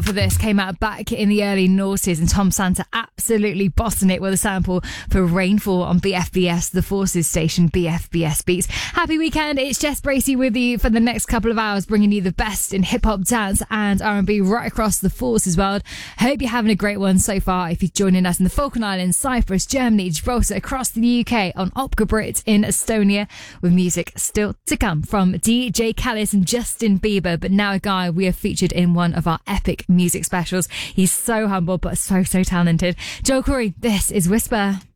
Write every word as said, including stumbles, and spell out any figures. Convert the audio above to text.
for this came out back in the early noughties, and Tom Santa absolutely bossing it with a sample for Rainfall on B F B S, the Forces station, B F B S Beats. Happy weekend. It's Jess Bracey with you for the next couple of hours, bringing you the best in hip-hop, dance and R and B right across the Forces world. Hope you're having a great one so far. If you're joining us in the Falkland Islands, Cyprus, Germany, Gibraltar, across the U K, on Opka Brit in Estonia, with music still to come from D J Khaled and Justin Bieber. But now a guy we have featured in one of our epic music specials. He's so humble but so, so talented. Joel Corey, this is Whisper.